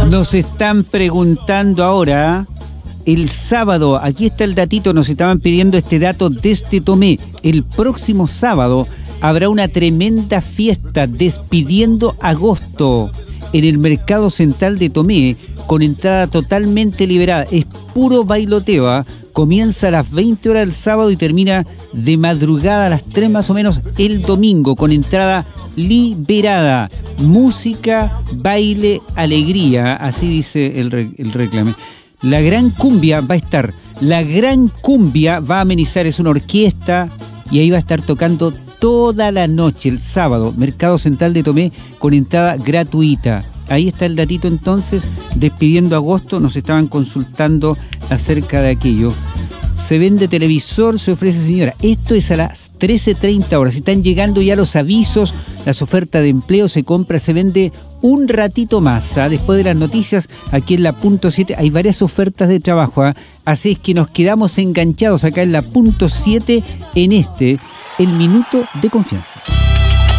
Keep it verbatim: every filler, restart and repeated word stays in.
Nos están preguntando ahora, el sábado, aquí está el datito, nos estaban pidiendo este dato desde Tomé. El próximo sábado habrá una tremenda fiesta despidiendo agosto en el Mercado Central de Tomé, con entrada totalmente liberada. Es puro bailoteo, ¿eh? Comienza a las veinte horas el sábado y termina de madrugada a las tres más o menos el domingo, con entrada liberada. Música, baile, alegría, así dice el, re, el reclame. La Gran Cumbia va a estar, la Gran Cumbia va a amenizar, es una orquesta, y ahí va a estar tocando toda la noche el sábado, Mercado Central de Tomé, con entrada gratuita. Ahí está el datito entonces, despidiendo agosto, nos estaban consultando acerca de aquello. Se vende televisor, se ofrece señora. Esto es a las trece treinta horas. Están llegando ya los avisos, las ofertas de empleo, se compra, se vende un ratito más. ¿eh? Después de las noticias, aquí en la punto siete hay varias ofertas de trabajo. ¿eh? Así es que nos quedamos enganchados acá en la punto siete en este, el minuto de confianza.